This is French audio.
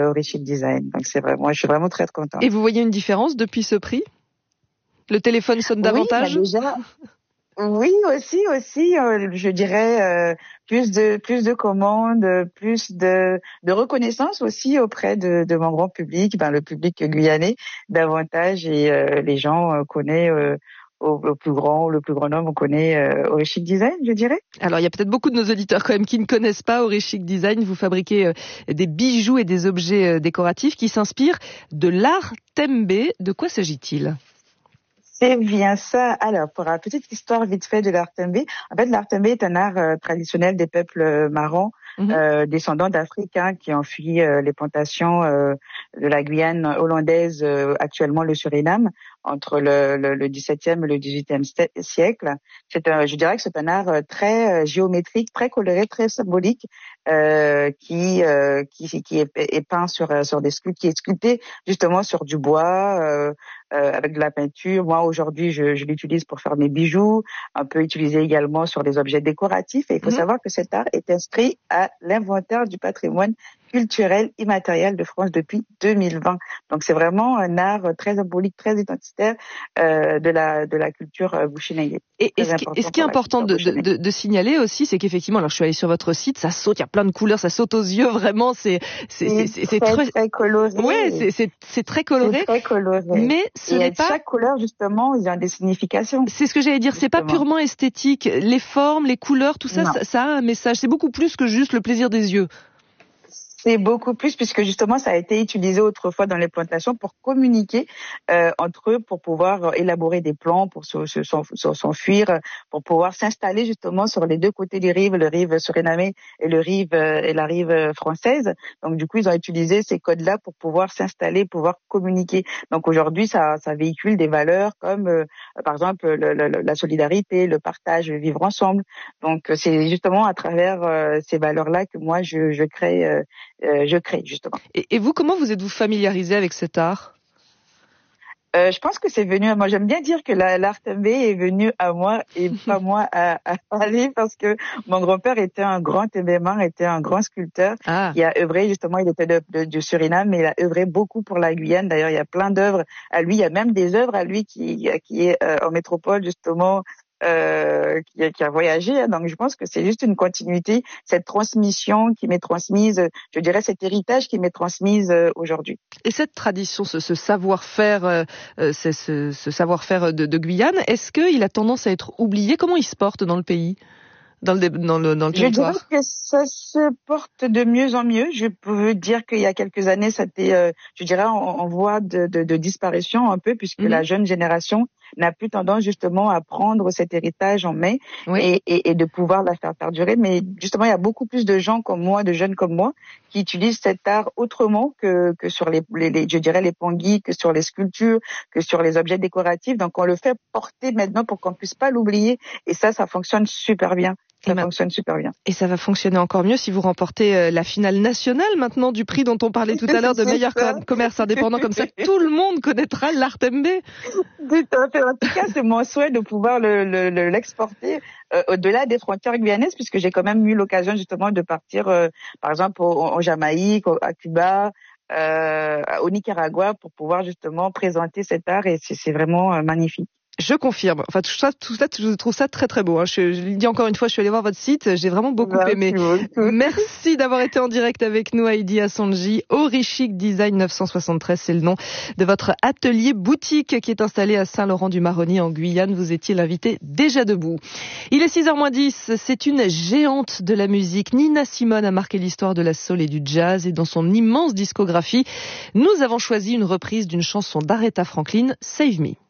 Aurichic Design. Donc c'est vrai, moi je suis vraiment très contente. Et vous voyez une différence depuis ce prix? Le téléphone sonne davantage? Oui, déjà. Oui, aussi, je dirais plus de commandes, plus de reconnaissance aussi auprès de mon grand public, le public guyanais davantage, et les gens connaissent le plus grand nombre, on connaît Aurichic Design, je dirais. Alors il y a peut-être beaucoup de nos auditeurs quand même qui ne connaissent pas Aurichic Design. Vous fabriquez des bijoux et des objets décoratifs qui s'inspirent de l'art Tembe. De quoi s'agit-il? C'est bien ça. Alors, pour la petite histoire vite fait de l'art tembe, en fait, l'art tembe est un art traditionnel des peuples marrons, descendants d'Africains qui ont fui les plantations de la Guyane hollandaise, actuellement le Suriname, entre le XVIIe et le XVIIIe siècle. Je dirais que c'est un art très géométrique, très coloré, très symbolique, qui est peint sur des sculptures, qui est sculpté justement sur du bois. Avec de la peinture. Moi, aujourd'hui, je l'utilise pour faire mes bijoux. On peut utiliser également sur des objets décoratifs. Et il faut savoir que cet art est inscrit à l'inventaire du patrimoine culturel immatériel de France depuis 2020. Donc, c'est vraiment un art très symbolique, très identitaire de la culture bushinengue. Et ce qui est important de signaler aussi, c'est qu'effectivement, alors je suis allée sur votre site, ça saute, il y a plein de couleurs, ça saute aux yeux, vraiment, c'est très coloré. Ouais, c'est très coloré. C'est très coloré. Mais ce n'est pas... chaque couleur, justement, il y a des significations. C'est ce que j'allais dire, c'est pas purement esthétique. Les formes, les couleurs, tout ça, ça a un message. C'est beaucoup plus que juste le plaisir des yeux. C'est beaucoup plus, puisque justement ça a été utilisé autrefois dans les plantations pour communiquer entre eux, pour pouvoir élaborer des plans, pour s'enfuir, pour pouvoir s'installer justement sur les deux côtés des rives, le rive surinamé et la rive française. Donc du coup ils ont utilisé ces codes-là pour pouvoir s'installer, pouvoir communiquer. Donc aujourd'hui ça véhicule des valeurs comme par exemple la solidarité, le partage, le vivre ensemble. Donc c'est justement à travers ces valeurs-là que moi je crée justement. Et vous, comment vous êtes-vous familiarisé avec cet art? Je pense que c'est venu à moi. J'aime bien dire que l'art tembe est venu à moi et pas moi à lui, parce que mon grand-père était un grand tembéman, était un grand sculpteur qui a œuvré justement, il était du Suriname, mais il a œuvré beaucoup pour la Guyane. D'ailleurs, il y a plein d'œuvres à lui, il y a même des œuvres à lui qui est en métropole justement, qui a voyagé. Donc je pense que c'est juste une continuité, cette transmission qui m'est transmise, je dirais cet héritage qui m'est transmise aujourd'hui. Et cette tradition, ce savoir-faire, ce savoir-faire de Guyane, est-ce qu'il a tendance à être oublié? Comment il se porte dans le pays, dans le territoire? Je dirais que ça se porte de mieux en mieux. Je peux dire qu'il y a quelques années, c'était, je dirais, en voie de disparition un peu, puisque la jeune génération n'a plus tendance justement à prendre cet héritage en main et de pouvoir la faire perdurer. Mais justement, il y a beaucoup plus de gens comme moi, de jeunes comme moi, qui utilisent cet art autrement que sur je dirais les pongis, que sur les sculptures, que sur les objets décoratifs. Donc on le fait porter maintenant pour qu'on puisse pas l'oublier. Et ça fonctionne super bien. Ça fonctionne super bien. Et ça va fonctionner encore mieux si vous remportez la finale nationale maintenant du prix dont on parlait tout à l'heure de meilleur commerce indépendant. Comme ça, tout le monde connaîtra l'art tembe. Tout à fait. En tout cas, c'est mon souhait de pouvoir l'exporter au-delà des frontières guyanaises, puisque j'ai quand même eu l'occasion justement de partir, par exemple, en Jamaïque, à Cuba, au Nicaragua, pour pouvoir justement présenter cet art, et c'est vraiment magnifique. Je confirme. Enfin, tout ça, je trouve ça très très beau. Hein. Je le dis encore une fois, je suis allée voir votre site, j'ai vraiment beaucoup aimé. Merci d'avoir été en direct avec nous, Heidi Assandji. Aurichic Design 973, c'est le nom de votre atelier boutique qui est installé à Saint-Laurent-du-Maroni en Guyane. Vous étiez l'invité déjà debout. Il est 6h moins 10, c'est une géante de la musique. Nina Simone a marqué l'histoire de la soul et du jazz, et dans son immense discographie, nous avons choisi une reprise d'une chanson d'Aretha Franklin, Save Me.